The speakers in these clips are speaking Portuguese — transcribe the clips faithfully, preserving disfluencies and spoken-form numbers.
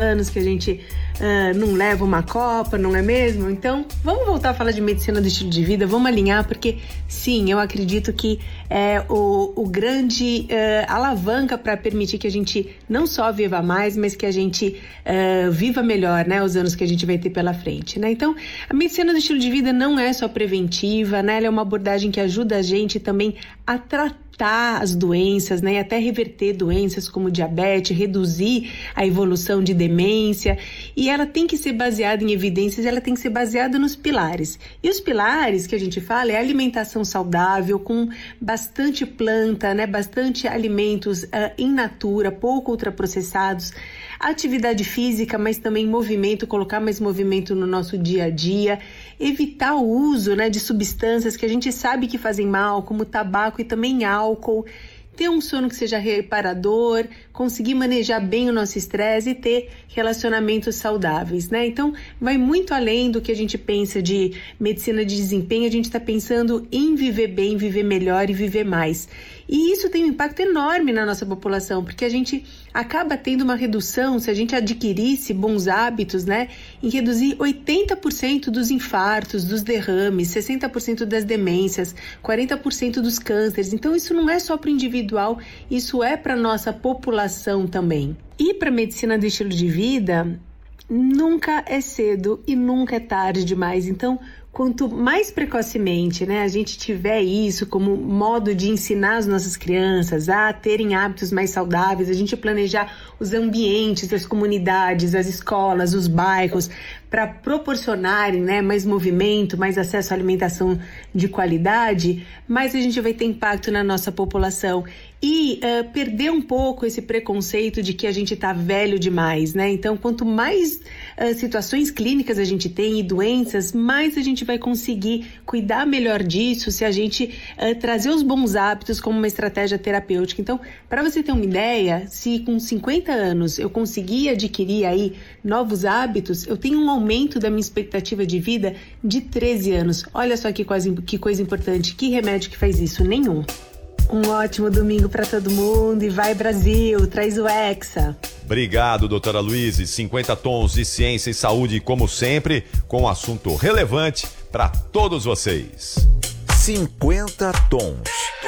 anos que a gente uh, não leva uma copa, não é mesmo? Então, vamos voltar a falar de medicina do estilo de vida, vamos alinhar, porque sim, eu acredito que é o, o grande uh, alavanca para permitir que a gente não só viva mais, mas que a gente uh, viva melhor, né, os anos que a gente vai ter pela frente, né? Então, a medicina do estilo de vida não é só preventiva, né? Ela é uma abordagem que ajuda a gente também a tratar as doenças, né, e até reverter doenças como diabetes, reduzir a evolução de demência, e ela tem que ser baseada em evidências, ela tem que ser baseada nos pilares. E os pilares que a gente fala é alimentação saudável, com bastante planta, né, bastante alimentos uh, in natura, pouco ultraprocessados, atividade física, mas também movimento, colocar mais movimento no nosso dia a dia, evitar o uso, né, de substâncias que a gente sabe que fazem mal, como tabaco e também álcool, ter um sono que seja reparador, conseguir manejar bem o nosso estresse e ter relacionamentos saudáveis, né? Então, vai muito além do que a gente pensa de medicina de desempenho, a gente está pensando em viver bem, viver melhor e viver mais. E isso tem um impacto enorme na nossa população, porque a gente acaba tendo uma redução, se a gente adquirisse bons hábitos, né, em reduzir oitenta por cento dos infartos, dos derrames, sessenta por cento das demências, quarenta por cento dos cânceres. Então, isso não é só para o individual, isso é para a nossa população também. E para a medicina do estilo de vida, nunca é cedo e nunca é tarde demais. Então, quanto mais precocemente, né, a gente tiver isso como modo de ensinar as nossas crianças a terem hábitos mais saudáveis, a gente planejar os ambientes, as comunidades, as escolas, os bairros, para proporcionarem, né, mais movimento, mais acesso à alimentação de qualidade, mais a gente vai ter impacto na nossa população. E uh, perder um pouco esse preconceito de que a gente está velho demais, né? Então, quanto mais uh, situações clínicas a gente tem e doenças, mais a gente vai conseguir cuidar melhor disso se a gente uh, trazer os bons hábitos como uma estratégia terapêutica. Então, para você ter uma ideia, se com cinquenta anos eu conseguir adquirir aí novos hábitos, eu tenho um aumento da minha expectativa de vida de treze anos. Olha só que coisa, que coisa importante, que remédio que faz isso? Nenhum. Um ótimo domingo para todo mundo e vai Brasil, traz o Hexa. Obrigado, doutora Luíse. cinquenta tons de ciência e saúde, como sempre, com um assunto relevante para todos vocês. cinquenta tons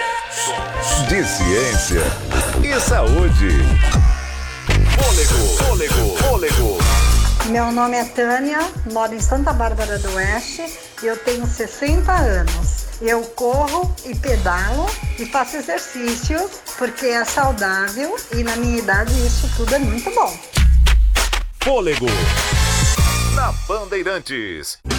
de ciência e saúde. Fôlego, fôlego, fôlego. Meu nome é Tânia, moro em Santa Bárbara do Oeste e eu tenho sessenta anos. Eu corro e pedalo e faço exercício porque é saudável e na minha idade isso tudo é muito bom. Fôlego na Bandeirantes.